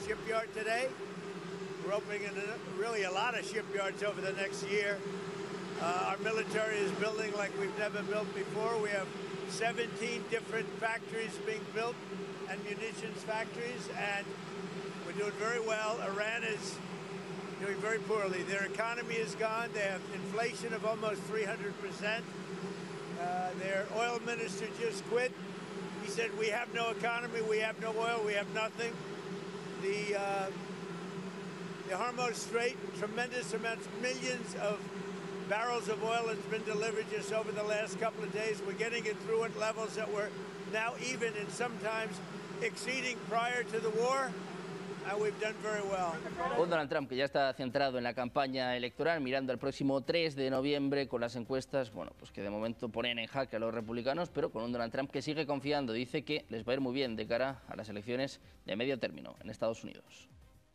shipyard today. We're opening in really a lot of shipyards over the next year. Our military is building like we've never built before. We have 17 different factories being built and munitions factories, and we're doing very well. Iran is doing very poorly. Their economy is gone. They have inflation of almost 300%. Their oil minister just quit. He said, we have no economy, we have no oil, we have nothing. The Hormuz Strait, tremendous amounts, millions of barrels of oil has been delivered just over the last couple of days. We're getting it through at levels that were now even and sometimes exceeding prior to the war. And we've done very well. Un Donald Trump que ya está centrado en la campaña electoral, mirando al próximo 3 de noviembre con las encuestas, bueno, pues que de momento ponen en jaque a los republicanos, pero con un Donald Trump que sigue confiando, dice que les va a ir muy bien de cara a las elecciones de medio término en Estados Unidos.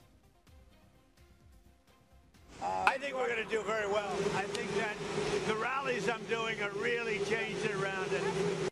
I think we're going to do very well. I think that the rallies I'm doing are really changing around it.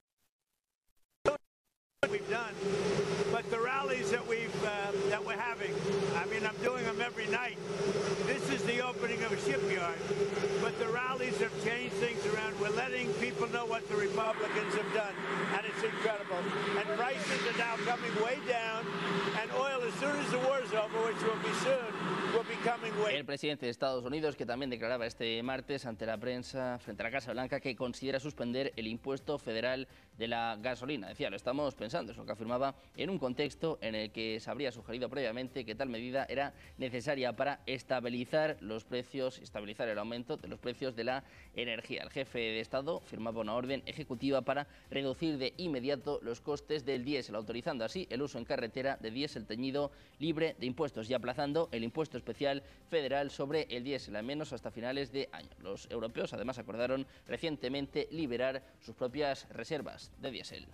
We've done, but the rallies that we're having, I mean, I'm doing them every night. This is the opening of a shipyard, but the rallies have changed things around. We're letting people know what the Republicans have done, and it's incredible. And prices are now coming way down, and oil, as soon as the war's over, which will be soon, will be coming way. El presidente de Estados Unidos, que también declaraba este martes ante la prensa, frente a la Casa Blanca, que considera suspender el impuesto federal de la gasolina. Decía, lo estamos pensando, es lo que afirmaba en un contexto en el que se habría sugerido previamente que tal medida era necesaria para estabilizar los precios, estabilizar el aumento de los precios de la energía. El jefe de Estado firmaba una orden ejecutiva para reducir de inmediato los costes del diésel, autorizando así el uso en carretera de diésel teñido libre de impuestos y aplazando el impuesto especial federal sobre el diésel, al menos hasta finales de año. Los europeos además acordaron recientemente liberar sus propias reservas de diésel.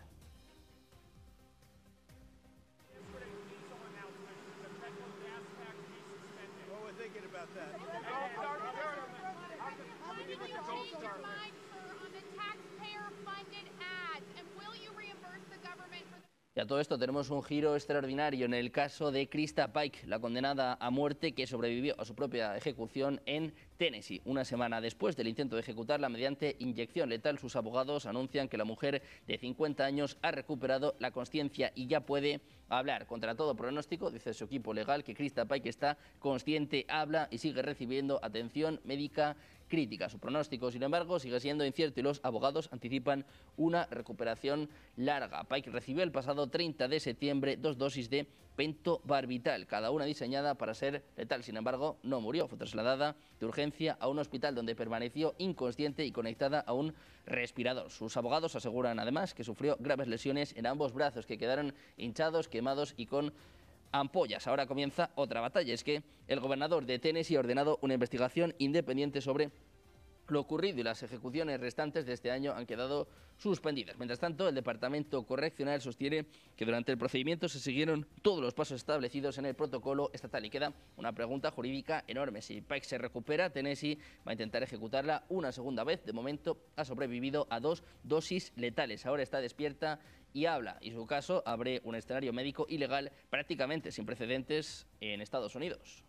Y a todo esto tenemos un giro extraordinario en el caso de Krista Pike, la condenada a muerte que sobrevivió a su propia ejecución en Tennessee. Una semana después del intento de ejecutarla mediante inyección letal, sus abogados anuncian que la mujer de 50 años ha recuperado la consciencia y ya puede hablar. Contra todo pronóstico, dice su equipo legal, que Krista Pike está consciente, habla y sigue recibiendo atención médica crítica. Su pronóstico, sin embargo, sigue siendo incierto y los abogados anticipan una recuperación larga. Pike recibió el pasado 30 de septiembre 2 dosis de pentobarbital, cada una diseñada para ser letal. Sin embargo, no murió. Fue trasladada de urgencia a un hospital donde permaneció inconsciente y conectada a un respirador. Sus abogados aseguran además que sufrió graves lesiones en ambos brazos, que quedaron hinchados, quemados y con ampollas. Ahora comienza otra batalla. Es que el gobernador de Tennessee ha ordenado una investigación independiente sobre lo ocurrido y las ejecuciones restantes de este año han quedado suspendidas. Mientras tanto, el Departamento Correccional sostiene que durante el procedimiento se siguieron todos los pasos establecidos en el protocolo estatal y queda una pregunta jurídica enorme. Si Pike se recupera, Tennessee va a intentar ejecutarla una segunda vez. De momento ha sobrevivido a 2 dosis letales. Ahora está despierta y habla, y su caso abre un escenario médico ilegal prácticamente sin precedentes en Estados Unidos.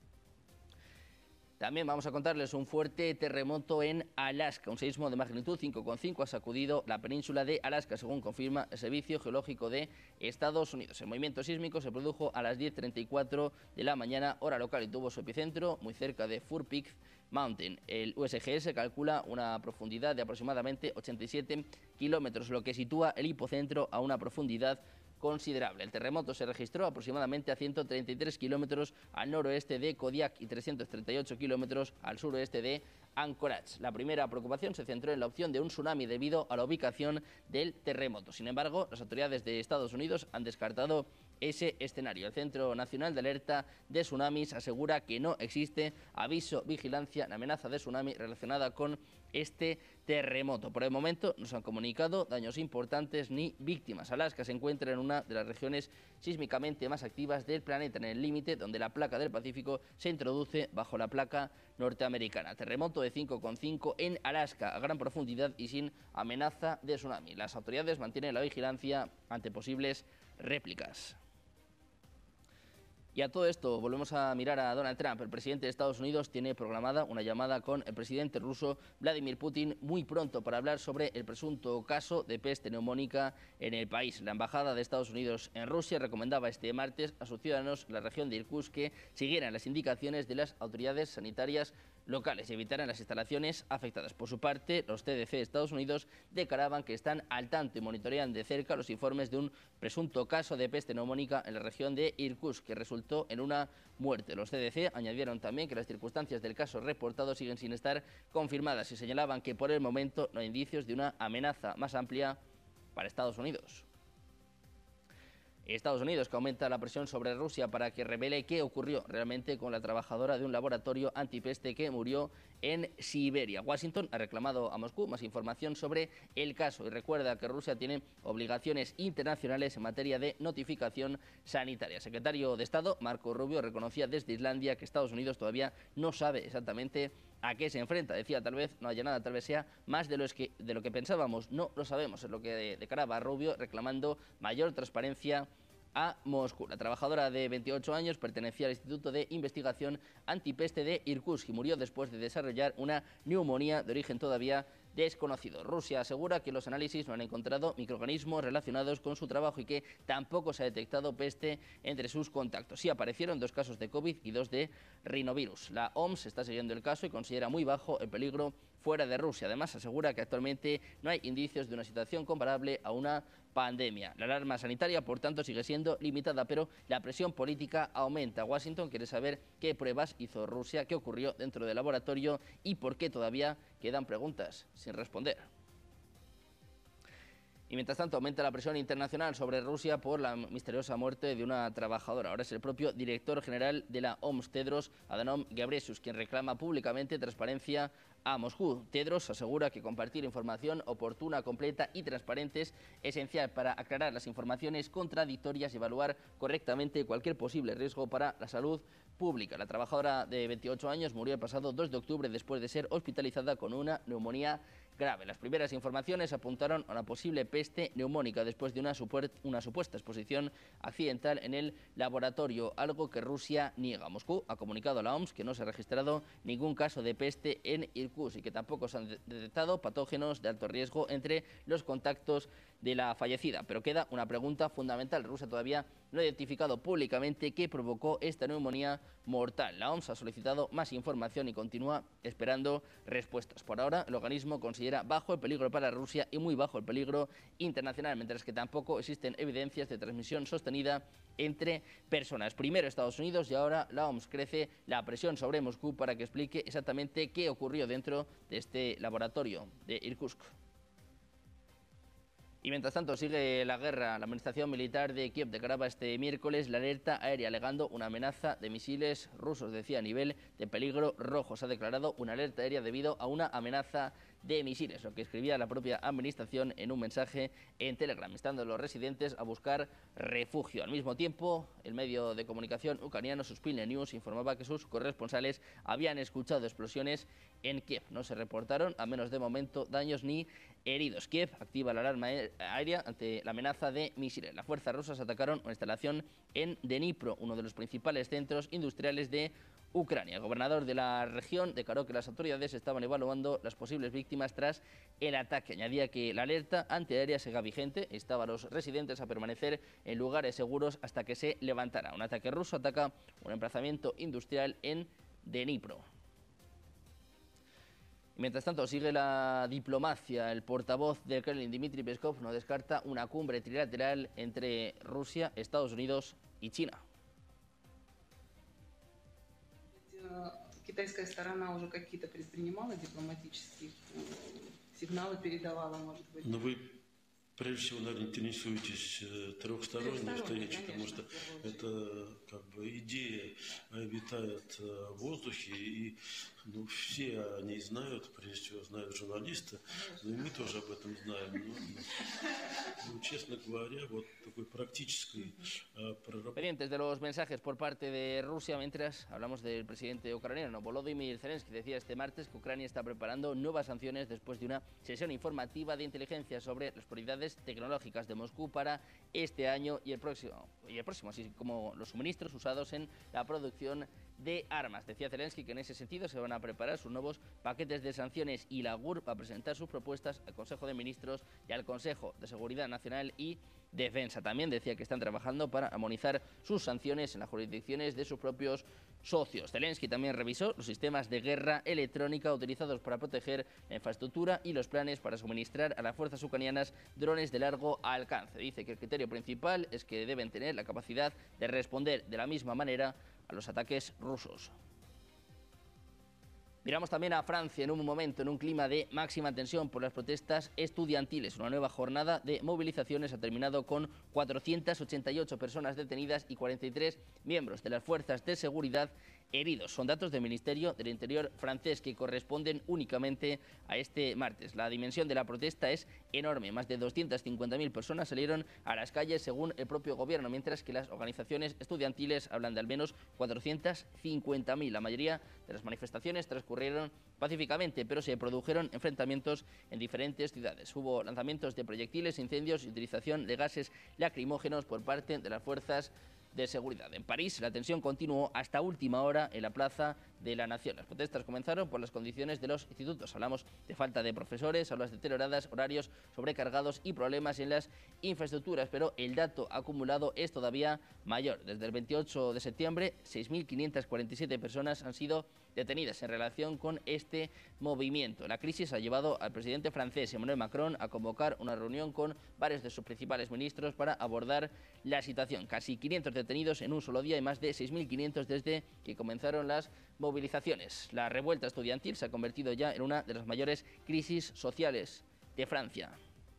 También vamos a contarles un fuerte terremoto en Alaska. Un seísmo de magnitud 5,5 ha sacudido la península de Alaska, según confirma el Servicio Geológico de Estados Unidos. El movimiento sísmico se produjo a las 10:34 de la mañana, hora local, y tuvo su epicentro muy cerca de Fur Peak Mountain. El USGS calcula una profundidad de aproximadamente 87 kilómetros, lo que sitúa el hipocentro a una profundidad considerable. El terremoto se registró aproximadamente a 133 kilómetros al noroeste de Kodiak y 338 kilómetros al suroeste de Anchorage. La primera preocupación se centró en la opción de un tsunami debido a la ubicación del terremoto. Sin embargo, las autoridades de Estados Unidos han descartado ese escenario. El Centro Nacional de Alerta de Tsunamis asegura que no existe aviso, vigilancia ni amenaza de tsunami relacionada con este terremoto. Por el momento no se han comunicado daños importantes ni víctimas. Alaska se encuentra en una de las regiones sísmicamente más activas del planeta, en el límite donde la placa del Pacífico se introduce bajo la placa norteamericana. Terremoto de 5,5 en Alaska, a gran profundidad y sin amenaza de tsunami. Las autoridades mantienen la vigilancia ante posibles réplicas. Y a todo esto volvemos a mirar a Donald Trump. El presidente de Estados Unidos tiene programada una llamada con el presidente ruso Vladimir Putin muy pronto para hablar sobre el presunto caso de peste neumónica en el país. La embajada de Estados Unidos en Rusia recomendaba este martes a sus ciudadanos en la región de Irkutsk que siguieran las indicaciones de las autoridades sanitarias locales y evitaran las instalaciones afectadas. Por su parte, los CDC de Estados Unidos declaraban que están al tanto y monitorean de cerca los informes de un presunto caso de peste neumónica en la región de Irkutsk que resultó en una muerte. Los CDC añadieron también que las circunstancias del caso reportado siguen sin estar confirmadas y señalaban que por el momento no hay indicios de una amenaza más amplia para Estados Unidos. Estados Unidos, que aumenta la presión sobre Rusia para que revele qué ocurrió realmente con la trabajadora de un laboratorio antipeste que murió en Siberia. Washington ha reclamado a Moscú más información sobre el caso y recuerda que Rusia tiene obligaciones internacionales en materia de notificación sanitaria. El secretario de Estado, Marco Rubio, reconocía desde Islandia que Estados Unidos todavía no sabe exactamente a qué se enfrenta. Decía, tal vez no haya nada, tal vez sea más de lo que pensábamos. No lo sabemos, es lo que declaraba Rubio, reclamando mayor transparencia a Moscú. La trabajadora de 28 años pertenecía al Instituto de Investigación Antipeste de Irkutsk y murió después de desarrollar una neumonía de origen todavía desconocido. Rusia asegura que los análisis no han encontrado microorganismos relacionados con su trabajo y que tampoco se ha detectado peste entre sus contactos. Sí aparecieron 2 casos de COVID y 2 de rinovirus. La OMS está siguiendo el caso y considera muy bajo el peligro fuera de Rusia. Además, asegura que actualmente no hay indicios de una situación comparable a una pandemia. La alarma sanitaria, por tanto, sigue siendo limitada, pero la presión política aumenta. Washington quiere saber qué pruebas hizo Rusia, qué ocurrió dentro del laboratorio y por qué todavía quedan preguntas sin responder. Y mientras tanto aumenta la presión internacional sobre Rusia por la misteriosa muerte de una trabajadora. Ahora es el propio director general de la OMS, Tedros Adhanom Ghebreyesus, quien reclama públicamente transparencia a Moscú. Tedros asegura que compartir información oportuna, completa y transparente es esencial para aclarar las informaciones contradictorias y evaluar correctamente cualquier posible riesgo para la salud pública. La trabajadora de 28 años murió el pasado 2 de octubre después de ser hospitalizada con una neumonía grave. Las primeras informaciones apuntaron a una posible peste neumónica después de una supuesta exposición accidental en el laboratorio, algo que Rusia niega. Moscú ha comunicado a la OMS que no se ha registrado ningún caso de peste en Irkutsk y que tampoco se han detectado patógenos de alto riesgo entre los contactos de la fallecida. Pero queda una pregunta fundamental. Rusia todavía no ha identificado públicamente qué provocó esta neumonía mortal. La OMS ha solicitado más información y continúa esperando respuestas. Por ahora, el organismo considera bajo el peligro para Rusia y muy bajo el peligro internacional, mientras que tampoco existen evidencias de transmisión sostenida entre personas. Primero Estados Unidos y ahora la OMS. Crece la presión sobre Moscú para que explique exactamente qué ocurrió dentro de este laboratorio de Irkutsk. Y mientras tanto sigue la guerra. La administración militar de Kiev declaraba este miércoles la alerta aérea alegando una amenaza de misiles rusos. Decía a nivel de peligro rojo. Se ha declarado una alerta aérea debido a una amenaza de misiles, lo que escribía la propia administración en un mensaje en Telegram, instando a los residentes a buscar refugio. Al mismo tiempo, el medio de comunicación ucraniano Suspilne News informaba que sus corresponsales habían escuchado explosiones en Kiev. No se reportaron, a menos de momento, daños ni heridos. Kiev activa la alarma aérea ante la amenaza de misiles. Las fuerzas rusas atacaron una instalación en Dnipro, uno de los principales centros industriales de Ucrania. El gobernador de la región declaró que las autoridades estaban evaluando las posibles víctimas tras el ataque. Añadía que la alerta antiaérea siga vigente e instaba a los residentes a permanecer en lugares seguros hasta que se levantara. Un ataque ruso ataca un emplazamiento industrial en Dnipro. Mientras tanto, sigue la diplomacia. El portavoz del Kremlin, Dmitry Peskov, no descarta una cumbre trilateral entre Rusia, Estados Unidos y China. Китайская сторона уже какие-то предпринимала дипломатические сигналы, передавала, может быть? Но вы, прежде всего, наверное, интересуетесь трехсторонней встречей, потому что это как бы идея витает в воздухе, и все они знают, прежде всего знают журналисты, но и мы тоже об этом знаем. Но, честно говоря, вот такой практической проработки. Pendientes de los mensajes por parte de Rusia, mientras hablamos del presidente ucraniano. Volodymyr Zelensky decía este martes que Ucrania está preparando nuevas sanciones después de una sesión informativa de inteligencia sobre las prioridades tecnológicas de Moscú para este año y el próximo, así como los suministros usados en la producción de armas. Decía Zelensky que en ese sentido se van a preparar sus nuevos paquetes de sanciones y la URSS va a presentar sus propuestas al Consejo de Ministros y al Consejo de Seguridad Nacional y Defensa. También decía que están trabajando para armonizar sus sanciones en las jurisdicciones de sus propios socios. Zelensky también revisó los sistemas de guerra electrónica utilizados para proteger la infraestructura y los planes para suministrar a las fuerzas ucranianas drones de largo alcance. Dice que el criterio principal es que deben tener la capacidad de responder de la misma manera a los ataques rusos. Miramos también a Francia en un momento, en un clima de máxima tensión por las protestas estudiantiles. Una nueva jornada de movilizaciones ha terminado con 488 personas detenidas y 43 miembros de las fuerzas de seguridad heridos. Son datos del Ministerio del Interior francés que corresponden únicamente a este martes. La dimensión de la protesta es enorme. Más de 250.000 personas salieron a las calles según el propio gobierno, mientras que las organizaciones estudiantiles hablan de al menos 450.000. La mayoría de las manifestaciones transcurrieron pacíficamente, pero se produjeron enfrentamientos en diferentes ciudades. Hubo lanzamientos de proyectiles, incendios y utilización de gases lacrimógenos por parte de las fuerzas de seguridad. En París, la tensión continuó hasta última hora en la Plaza de la Nación. Las protestas comenzaron por las condiciones de los institutos. Hablamos de falta de profesores, aulas deterioradas, horarios sobrecargados y problemas en las infraestructuras, pero el dato acumulado es todavía mayor. Desde el 28 de septiembre, 6.547 personas han sido detenidas en relación con este movimiento. La crisis ha llevado al presidente francés Emmanuel Macron a convocar una reunión con varios de sus principales ministros para abordar la situación. Casi 500 detenidos en un solo día y más de 6.500 desde que comenzaron las movilizaciones. La revuelta estudiantil se ha convertido ya en una de las mayores crisis sociales de Francia.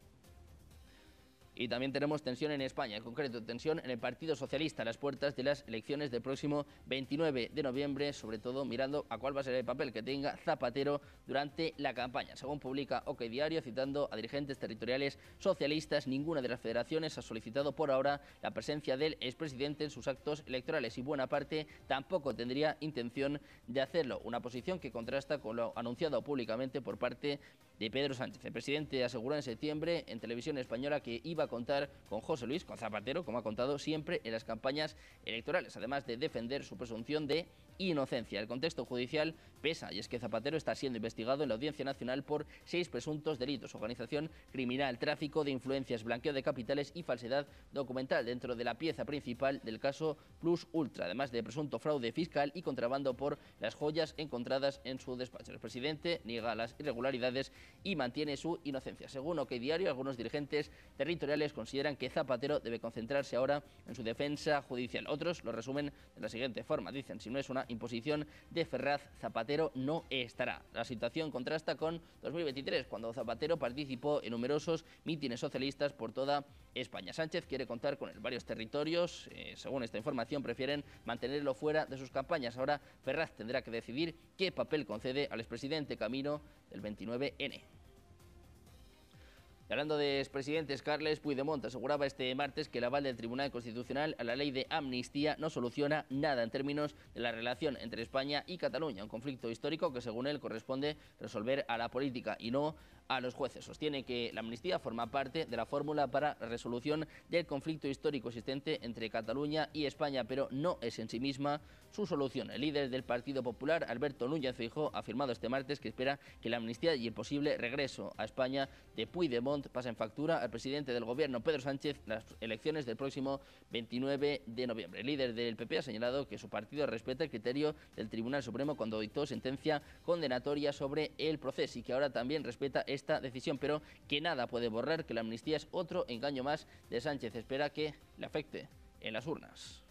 Y también tenemos tensión en España, en concreto tensión en el Partido Socialista a las puertas de las elecciones del próximo 29 de noviembre, sobre todo mirando a cuál va a ser el papel que tenga Zapatero durante la campaña. Según publica OK Diario, citando a dirigentes territoriales socialistas, ninguna de las federaciones ha solicitado por ahora la presencia del expresidente en sus actos electorales y buena parte tampoco tendría intención de hacerlo, una posición que contrasta con lo anunciado públicamente por parte de Pedro Sánchez. El presidente aseguró en septiembre en televisión española que iba a contar con José Luis, con Zapatero, como ha contado siempre en las campañas electorales, además de defender su presunción de inocencia. El contexto judicial pesa, y es que Zapatero está siendo investigado en la Audiencia Nacional por 6 presuntos delitos: organización criminal, tráfico de influencias, blanqueo de capitales y falsedad documental, dentro de la pieza principal del caso Plus Ultra, además de presunto fraude fiscal y contrabando por las joyas encontradas en su despacho. El presidente niega las irregularidades y mantiene su inocencia. Según OK Diario, algunos dirigentes territoriales consideran que Zapatero debe concentrarse ahora en su defensa judicial. Otros lo resumen de la siguiente forma. Dicen: si no es una imposición de Ferraz, Zapatero no estará. La situación contrasta con 2023, cuando Zapatero participó en numerosos mítines socialistas por toda España. Sánchez quiere contar con él. Varios territorios, según esta información, prefieren mantenerlo fuera de sus campañas. Ahora Ferraz tendrá que decidir qué papel concede al expresidente camino del 29N. Y hablando de expresidentes, Carles Puigdemont aseguraba este martes que el aval del Tribunal Constitucional a la ley de amnistía no soluciona nada en términos de la relación entre España y Cataluña, un conflicto histórico que, según él, corresponde resolver a la política y no a los jueces. Sostiene que la amnistía forma parte de la fórmula para la resolución del conflicto histórico existente entre Cataluña y España, pero no es en sí misma su solución. El líder del Partido Popular, Alberto Núñez Feijóo, ha afirmado este martes que espera que la amnistía y el posible regreso a España de Puigdemont pasen factura al presidente del gobierno, Pedro Sánchez, las elecciones del próximo 29 de noviembre. El líder del PP ha señalado que su partido respeta el criterio del Tribunal Supremo cuando dictó sentencia condenatoria sobre el proceso y que ahora también respeta esta decisión, pero que nada puede borrar que la amnistía es otro engaño más de Sánchez. Espera que le afecte en las urnas.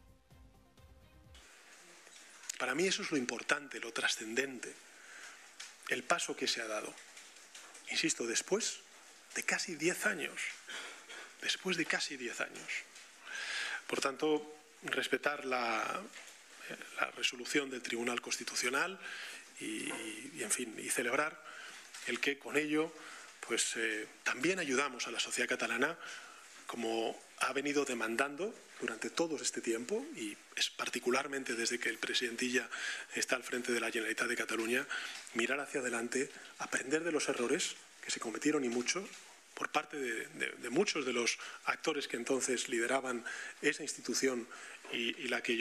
Para mí eso es lo importante, lo trascendente, el paso que se ha dado. Insisto, después de casi 10 años. Después de casi 10 años. Por tanto, respetar la la resolución del Tribunal Constitucional y, en fin, y celebrar el que con ello pues, también ayudamos a la sociedad catalana, como ha venido demandando durante todo este tiempo, y es particularmente desde que el presidentilla está al frente de la Generalitat de Cataluña, mirar hacia adelante, aprender de los errores que se cometieron y mucho por parte de muchos de los actores que entonces lideraban esa institución y la que